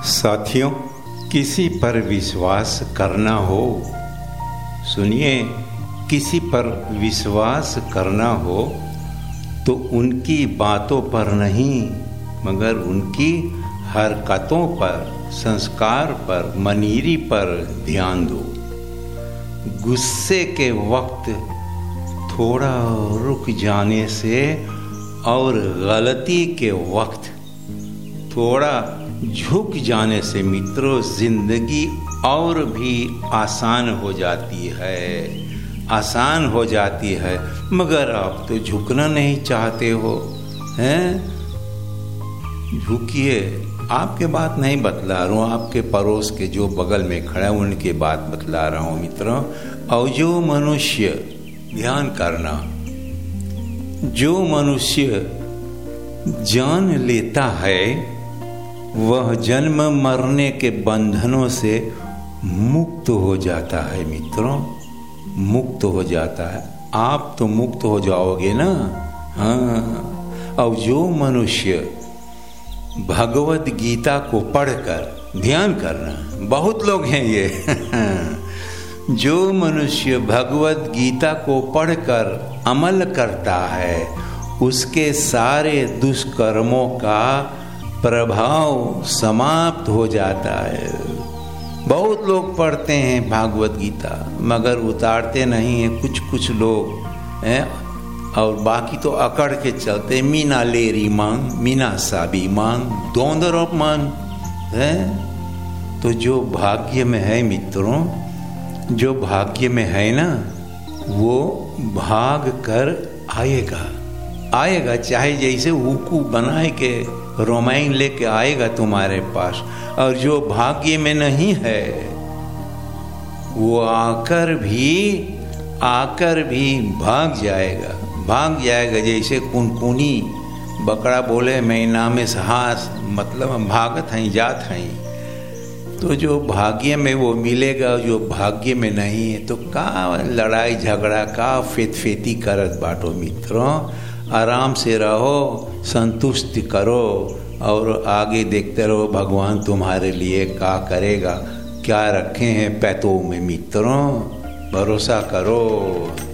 साथियों, किसी पर विश्वास करना हो, सुनिए, किसी पर विश्वास करना हो तो उनकी बातों पर नहीं मगर उनकी हरकतों पर, संस्कार पर, मनीरी पर ध्यान दो। गुस्से के वक्त थोड़ा रुक जाने से और गलती के वक्त थोड़ा झुक जाने से मित्रों जिंदगी और भी आसान हो जाती है, आसान हो जाती है। मगर आप तो झुकना नहीं चाहते हो, हैं? झुकिए। आपके बात नहीं बतला रहा हूँ, आपके पड़ोस के जो बगल में खड़ा है उनके बात बतला रहा हूँ मित्रों। और जो मनुष्य, ध्यान करना, जो मनुष्य जान लेता है वह जन्म मरने के बंधनों से मुक्त हो जाता है मित्रों, मुक्त हो जाता है। आप तो मुक्त हो जाओगे ना, हाँ। और जो मनुष्य भगवत गीता को पढ़कर, ध्यान करना, बहुत लोग हैं ये जो मनुष्य भगवत गीता को पढ़कर अमल करता है उसके सारे दुष्कर्मों का प्रभाव समाप्त हो जाता है। बहुत लोग पढ़ते हैं भागवत गीता मगर उतारते नहीं हैं, कुछ लोग हैं, और बाकी तो अकड़ के चलते, मीना लेरी मांग, मीना साबी मांग, दोंदर ऑफ मांग है। तो जो भाग्य में है मित्रों, जो भाग्य में है ना, वो भाग कर आएगा, चाहे जैसे हुकू बनाए के रोमाइन लेके आएगा तुम्हारे पास। और जो भाग्य में नहीं है वो आकर भी भाग जाएगा। जैसे कुनकुनी बकरा बोले मैं नामे साहस, मतलब हम भागत हैं, जात हैं। तो जो भाग्य में वो मिलेगा, जो भाग्य में नहीं है तो का लड़ाई झगड़ा, का फेती करत बाटो मित्रों। आराम से रहो, संतुष्टि करो और आगे देखते रहो भगवान तुम्हारे लिए क्या करेगा, क्या रखे हैं पैतों में मित्रों, भरोसा करो।